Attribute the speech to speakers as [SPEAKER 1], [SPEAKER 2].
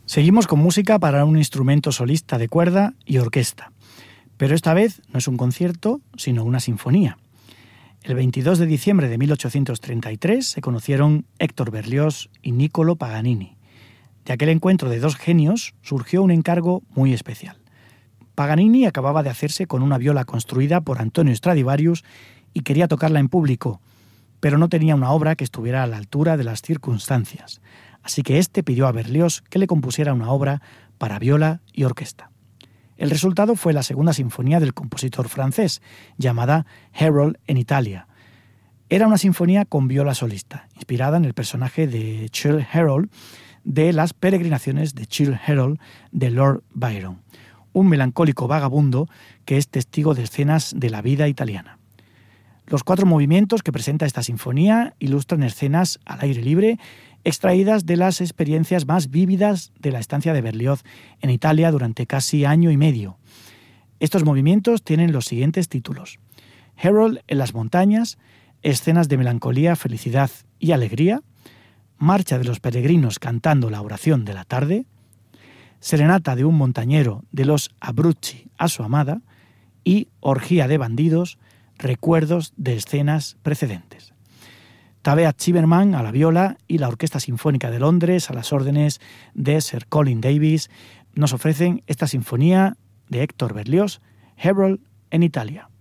[SPEAKER 1] Seguimos con música para un instrumento solista de cuerda y orquesta, pero esta vez no es un concierto, sino una sinfonía. El 22 de diciembre de 1833 se conocieron Héctor Berlioz y Niccolò Paganini. De aquel encuentro de dos genios surgió un encargo muy especial. Paganini acababa de hacerse con una viola construida por Antonio Stradivarius y quería tocarla en público, pero no tenía una obra que estuviera a la altura de las circunstancias. Así que éste pidió a Berlioz que le compusiera una obra para viola y orquesta. El resultado fue la segunda sinfonía del compositor francés, llamada Harold en Italia. Era una sinfonía con viola solista, inspirada en el personaje de Childe Harold de Las peregrinaciones de Childe Harold de Lord Byron, un melancólico vagabundo que es testigo de escenas de la vida italiana. Los 4 movimientos que presenta esta sinfonía ilustran escenas al aire libre extraídas de las experiencias más vívidas de la estancia de Berlioz en Italia durante casi año y medio. Estos movimientos tienen los siguientes títulos: Harold en las montañas, escenas de melancolía, felicidad y alegría, Marcha de los peregrinos cantando la oración de la tarde, Serenata de un montañero de los Abruzzi a su amada y Orgía de bandidos, recuerdos de escenas precedentes. Tabea Zimmerman a la viola y la Orquesta Sinfónica de Londres, a las órdenes de Sir Colin Davis, nos ofrecen esta sinfonía de Héctor Berlioz, Harold en Italia.